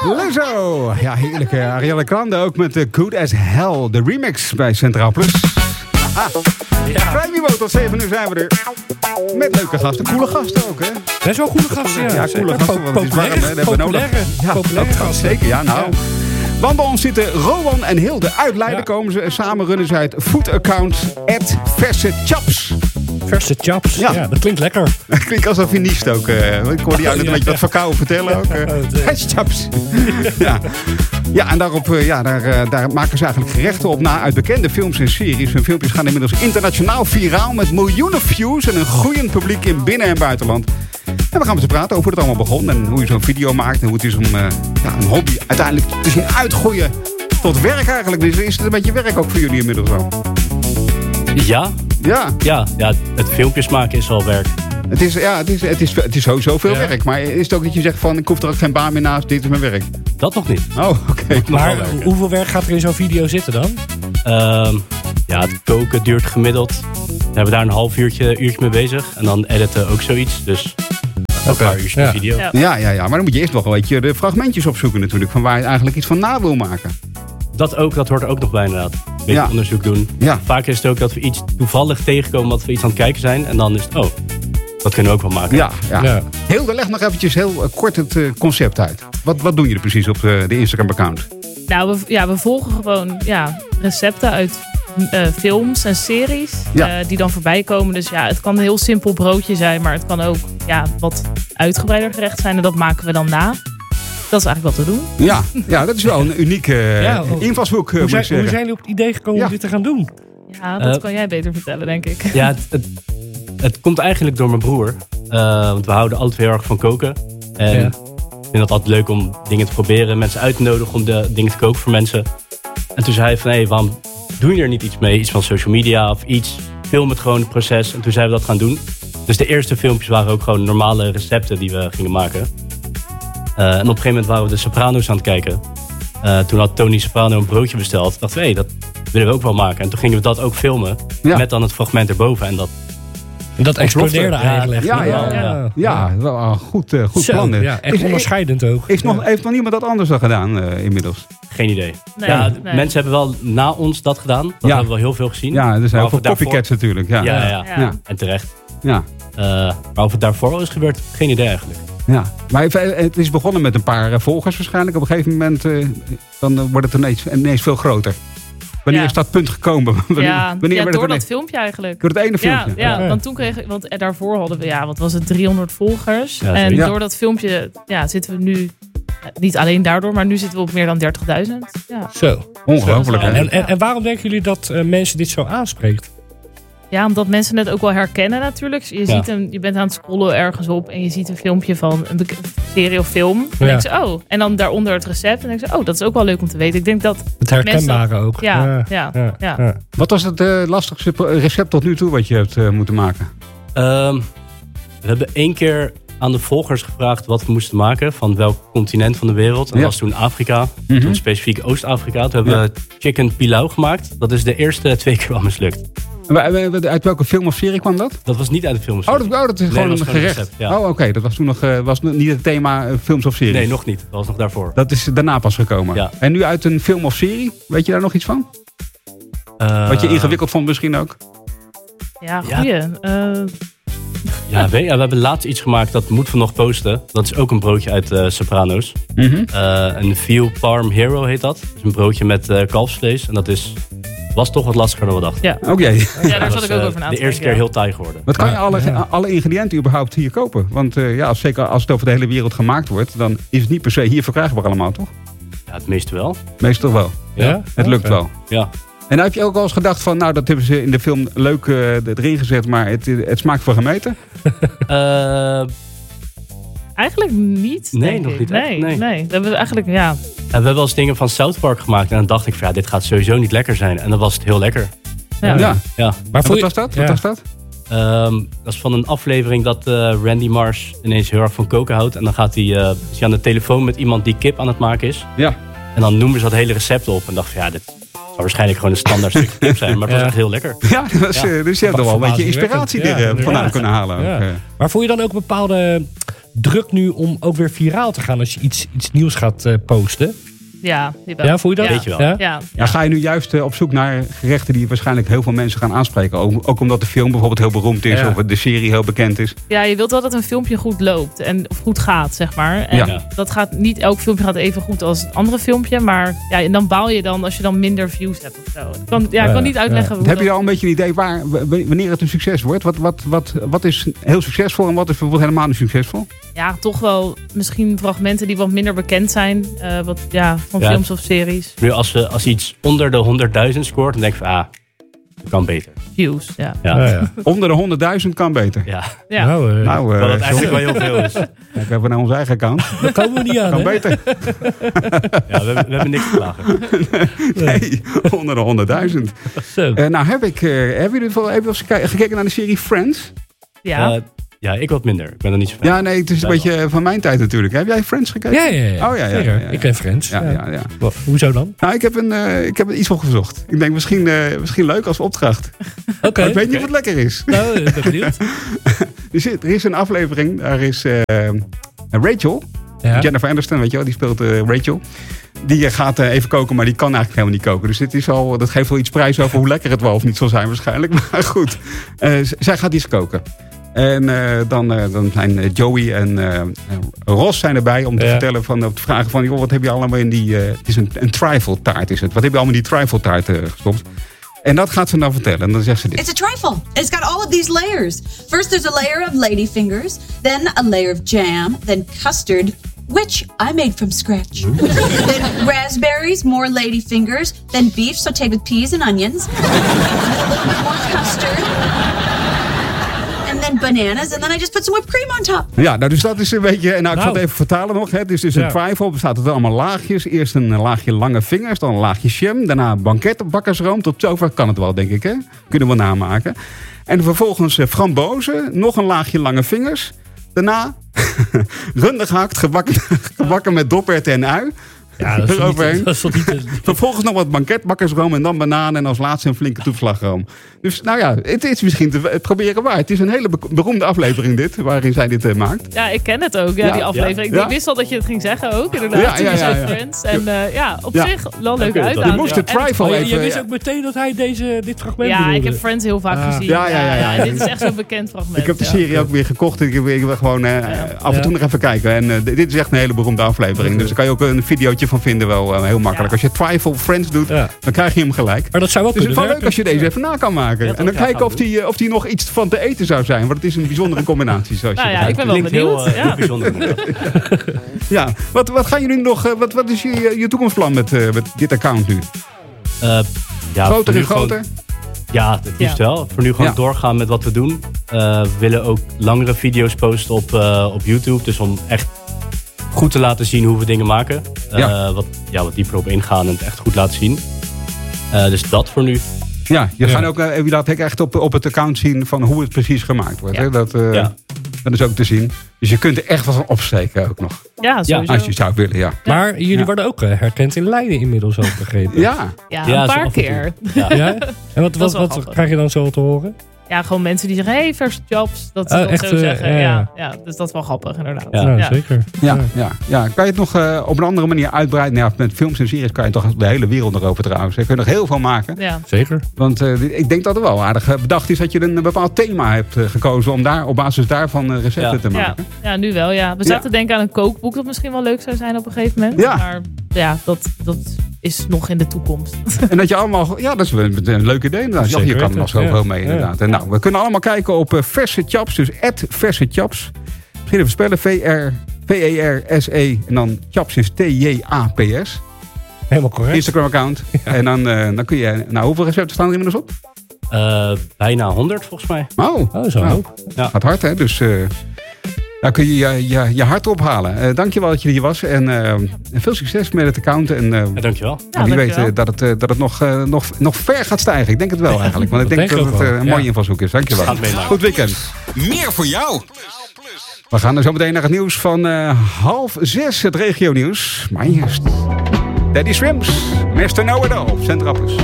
Lizzo. Ja, heerlijk. Ariana Grande ook met Good As Hell. De remix bij Centraal Plus. Vrijmibo, tot 7 uur zijn we er. Met leuke gasten. Coole gasten ook, hè? Best wel goede gasten, ja. Ja, coole gasten. Want het is warm, hè? Dat hebben we nodig. Populaire gasten. Zeker, ja. Nou. Want bij ons zitten Rowan en Hilde. Uit Leiden komen ze. Samen runnen ze het food-account @versechaps. Verse chaps. Ja, dat klinkt lekker. Het klinkt alsof je niest ook. Ik hoorde jou net een beetje wat verkouden vertellen ook. Versechaps. Ja, en daarop, daar maken ze eigenlijk gerechten op na uit bekende films en series. Hun filmpjes gaan inmiddels internationaal viraal met miljoenen views en een groeiend publiek in binnen- en buitenland. En we gaan met ze praten over hoe het allemaal begon en hoe je zo'n video maakt en hoe het is om een hobby uiteindelijk te zien uitgroeien tot werk eigenlijk. Dus is het een beetje werk ook voor jullie inmiddels al? Ja, het filmpjes maken is wel werk. Het is sowieso veel werk. Maar is het ook dat je zegt van ik hoef er ook geen baan meer naast, dit is mijn werk? Dat nog niet. Oh, oké. Maar hoeveel werk gaat er in zo'n video zitten dan? Het koken duurt gemiddeld. We hebben daar een half uurtje mee bezig. En dan editen ook zoiets. Dus een paar uurtjes per video. Ja. Maar dan moet je eerst nog een beetje de fragmentjes opzoeken natuurlijk. Van waar je eigenlijk iets van na wil maken. Dat hoort er ook nog bij inderdaad. Een beetje onderzoek doen. Ja. Vaak is het ook dat we iets toevallig tegenkomen wat we iets aan het kijken zijn. En dan is het, dat kunnen we ook wel maken. Ja. Hilde, leg nog eventjes heel kort het concept uit. Wat doen jullie precies op de Instagram-account? Nou, we volgen gewoon recepten uit films en series die dan voorbij komen. Dus het kan een heel simpel broodje zijn, maar het kan ook wat uitgebreider gerecht zijn. En dat maken we dan na. Dat is eigenlijk wat we doen. Ja, dat is wel een unieke invalshoek. Hoe zijn jullie op het idee gekomen om dit te gaan doen? Ja, dat kan jij beter vertellen, denk ik. Ja, het komt eigenlijk door mijn broer. Want we houden alle twee heel erg van koken. En ik vind het altijd leuk om dingen te proberen. Mensen uit te nodigen om de dingen te koken voor mensen. En toen zei hij van, waarom doe je er niet iets mee? Iets van social media of iets. Film het gewoon het proces. En toen zijn we dat gaan doen. Dus de eerste filmpjes waren ook gewoon normale recepten die we gingen maken. En op een gegeven moment waren we de Soprano's aan het kijken. Toen had Tony Soprano een broodje besteld. Dachten we, dat willen we ook wel maken. En toen gingen we dat ook filmen. Met dan het fragment erboven. En dat explodeerde eigenlijk. Ja, wel een goed plan. Echt onderscheidend ook. Heeft nog niemand dat anders dan gedaan inmiddels? Geen idee. Nee. Mensen hebben wel na ons dat gedaan. Dat hebben we wel heel veel gezien. Ja, er zijn ook veel copycats natuurlijk. Ja. En terecht. Ja. Maar of het daarvoor al is gebeurd, geen idee eigenlijk. Ja, maar het is begonnen met een paar volgers waarschijnlijk. Op een gegeven moment dan wordt het ineens veel groter. Wanneer is dat punt gekomen? Door dat filmpje eigenlijk. Door het ene filmpje? Ja. Want toen want daarvoor hadden we, wat was het, 300 volgers. Ja, en door dat filmpje zitten we nu, niet alleen daardoor, maar nu zitten we op meer dan 30.000. Ja. Zo. Ongelooflijk. En waarom denken jullie dat mensen dit zo aanspreekt? Ja, omdat mensen het ook wel herkennen natuurlijk. Je bent aan het scrollen ergens op en je ziet een filmpje van een serie of film. Dan denk je, en dan daaronder het recept. En dan denk je, dat is ook wel leuk om te weten. Ik denk dat het herkenbare ook. Ja. Wat was het lastigste recept tot nu toe wat je hebt moeten maken? We hebben 1 keer aan de volgers gevraagd wat we moesten maken. Van welk continent van de wereld. En dat was toen Afrika. Toen specifiek Oost-Afrika. Toen hebben we chicken pilau gemaakt. Dat is de eerste 2 keer wel mislukt. Uit welke film of serie kwam dat? Dat was niet uit de film of serie. Dat is gewoon een gerecht. Recept, ja. Oké. Dat was toen nog niet het thema films of series? Nee, nog niet. Dat was nog daarvoor. Dat is daarna pas gekomen. Ja. En nu uit een film of serie? Weet je daar nog iets van? Wat je ingewikkeld vond misschien ook? Ja, goeie. We hebben laatst iets gemaakt, dat moeten we nog posten. Dat is ook een broodje uit Soprano's. Een Veal Parm Hero heet dat. Dat is een broodje met kalfsvlees. En dat was toch wat lastiger dan we dachten. Ja, daar zat ik ook over na te de eerste keer heel taai geworden. Wat kan je alle ingrediënten überhaupt hier kopen? Want zeker als het over de hele wereld gemaakt wordt, dan is het niet per se hier verkrijgbaar allemaal, toch? Ja, het meeste wel. Meestal wel. Ja? Het lukt wel. Ja. En heb je ook al eens gedacht van, dat hebben ze in de film leuk erin gezet, maar het smaakt voor gemeten? Eigenlijk niet. Nee, nog niet. Nee. We hebben eigenlijk, we hebben wel eens dingen van South Park gemaakt. En dan dacht ik van, dit gaat sowieso niet lekker zijn. En dan was het heel lekker. Ja. Maar wat was dat? Dat is van een aflevering dat Randy Marsh ineens heel erg van koken houdt. En dan gaat hij aan de telefoon met iemand die kip aan het maken is. Ja. En dan noemen ze dat hele recept op. En dacht van, dit zou waarschijnlijk gewoon een standaard stukje kip zijn. Maar het was echt heel lekker. Ja, dus je hebt er wel een beetje inspiratie vandaan kunnen halen. Ja. Maar voel je dan ook bepaalde druk nu om ook weer viraal te gaan als je iets nieuws gaat posten. Ja, ja, voel je dat? Weet je wel. Ja. Ga je nu juist op zoek naar gerechten die waarschijnlijk heel veel mensen gaan aanspreken? Ook omdat de film bijvoorbeeld heel beroemd is of de serie heel bekend is. Ja, je wilt wel dat een filmpje goed loopt of goed gaat, zeg maar. En dat gaat niet elk filmpje gaat even goed als het andere filmpje. Maar en dan baal je dan als je dan minder views hebt of zo. Ik kan niet uitleggen hoe. Heb je al een beetje een idee wanneer het een succes wordt? Wat is heel succesvol en wat is bijvoorbeeld helemaal niet succesvol? Ja, toch wel misschien fragmenten die wat minder bekend zijn. Van films of series. Nu als iets onder de 100.000 scoort, dan denk ik van, dat kan beter. Views, Onder de 100.000 kan beter. Ja. Terwijl het eigenlijk wel heel veel is. Kijk even naar onze eigen account. Dat komen we niet aan, kan beter. We hebben niks te klagen. Nee, onder de 100.000. Nou, hebben jullie wel eens gekeken naar de serie Friends? Ja. Ja, ik wat minder. Ik ben er niet zo fan. Ja, nee, het is een beetje van mijn tijd natuurlijk. Heb jij Friends gekeken? Ja. Oh, ja. Ik ken Friends. Ja. Hoezo dan? Nou, ik heb er iets van gezocht. Ik denk misschien leuk als opdracht. Oké. Ik weet niet of het lekker is. Nou, ik ben benieuwd. Er is een aflevering. Daar is Rachel. Ja. Jennifer Aniston, weet je wel, die speelt Rachel. Die gaat even koken, maar die kan eigenlijk helemaal niet koken. Dus dat geeft wel iets prijs over hoe lekker het wel of niet zal zijn waarschijnlijk. Maar goed, zij gaat iets koken. En dan zijn Joey en Ross zijn erbij om te vertellen op te vragen van, joh, wat heb je allemaal in die... het is een trifle taart is het. Wat heb je allemaal in die trifle taart gestopt? En dat gaat ze dan vertellen. En dan zegt ze dit. It's a trifle. It's got all of these layers. First there's a layer of ladyfingers. Then a layer of jam. Then custard, which I made from scratch. Then raspberries, more ladyfingers. Then beef sautéed with peas and onions. More custard. And bananas, and then I just put some whipped cream on top. Ja, nou, dus dat is een beetje... Nou, ik zal het even vertalen nog. Het is dus een trifle. Bestaat uit allemaal laagjes. Eerst een laagje lange vingers, dan een laagje jam. Daarna banketbakkersroom. Tot zover kan het wel, denk ik. Hè? Kunnen we namaken. En vervolgens frambozen. Nog een laagje lange vingers. Daarna rundig gehakt, gebakken met doperwten en ui. Ja, dat is niet Vervolgens nog wat banketbakkersroom en dan bananen en als laatste een flinke toeslagroom. Dus nou ja, het is misschien te proberen waar. Het is een hele beroemde aflevering dit, waarin zij dit maakt. Ja, ik ken het ook, die aflevering. Ik wist al dat je het ging zeggen ook, inderdaad. Friends. En op zich wel leuk uitdaging. Je moest de trifle even... Je wist ook meteen dat hij dit fragment bedoelde. Ja, ik heb Friends heel vaak gezien. En dit is echt zo'n bekend fragment. Ik heb de serie ook weer gekocht. Ik wil gewoon af en toe nog even kijken. En dit is echt een hele beroemde aflevering. Dus daar kan je ook een videootje van vinden, wel heel makkelijk. Als je trifle Friends doet, dan krijg je hem gelijk. Maar dat zou ook dus het is wel leuk als je deze even na kan maken. En dan kijken of die nog iets van te eten zou zijn. Want het is een bijzondere combinatie. Zoals je ik ben wel benieuwd. Heel bijzonder. Ja, wat gaan jullie nog... Wat is je toekomstplan met dit account nu? Groter en groter? Ja, het liefst wel. Voor nu gewoon doorgaan met wat we doen. We willen ook langere video's posten op YouTube. Dus om echt goed te laten zien hoe we dingen maken. Wat dieper op ingaan en het echt goed laten zien. Dus dat voor nu. Ja, je laat echt op het account zien van hoe het precies gemaakt wordt. Ja. Hè? Dat is ook te zien. Dus je kunt er echt wat van opsteken ook nog. Ja, sowieso. Als je zou willen, ja. Maar jullie worden ook herkend in Leiden inmiddels ook begrepen. Ja, een paar keer. Ja? En wat krijg je dan zo te horen? Ja, gewoon mensen die zeggen, hey, verse jobs. Dat ze dat zo zeggen. Ja, dus dat is wel grappig, inderdaad. Ja, zeker. Ja. Kan je het nog op een andere manier uitbreiden? Nou, met films en series kan je toch de hele wereld erover trouwens. Kun je nog heel veel maken. Ja. Zeker. Want ik denk dat het wel aardig bedacht is dat je een bepaald thema hebt gekozen om op basis daarvan recepten te maken. Ja, nu wel, ja. We zaten te denken aan een kookboek dat misschien wel leuk zou zijn op een gegeven moment. Ja. Maar ja, dat is nog in de toekomst. En dat je allemaal... Ja, dat is een leuk idee inderdaad. Je kan er nog zoveel mee inderdaad. En nou, we kunnen allemaal kijken op Verse Chaps. Dus @versechaps. Misschien even spellen. VERSE. En dan Chaps is TJAPS. Helemaal correct. Instagram account. Ja. En dan kun je... Nou, hoeveel recepten staan er inmiddels op? Bijna 100 volgens mij. Oh, zo ook. Ja. Gaat hard, hè? Dus... daar kun je je hart ophalen. Dankjewel dat je hier was. En veel succes met het account. En, dankjewel. Wie weet dat het nog ver gaat stijgen. Ik denk het wel eigenlijk. Want ik denk dat het een mooie invalshoek is. Dankjewel. Goed weekend. Meer voor jou. We gaan er zo meteen naar het nieuws van 5:30. Het regio nieuws. Maar eerst Daddy Shrimps. Mr. Know It All. Centrappers.